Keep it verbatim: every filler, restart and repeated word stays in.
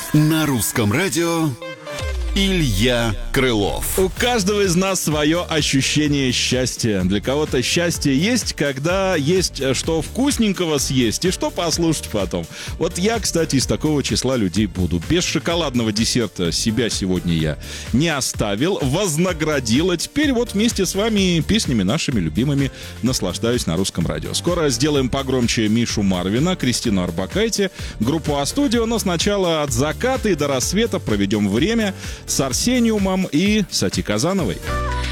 На русском радио Илья Крылов. У каждого из нас свое ощущение счастья. Для кого-то счастье есть, когда есть что вкусненького съесть и что послушать потом. Вот я, кстати, из такого числа людей буду. Без шоколадного десерта себя сегодня я не оставил, вознаградил. А теперь вот вместе с вами песнями нашими любимыми наслаждаюсь на русском радио. Скоро сделаем погромче Мишу Марвина, Кристину Орбакайте, группу А-студио, но сначала от заката и до рассвета проведем время с Арсениумом и Сати Казановой.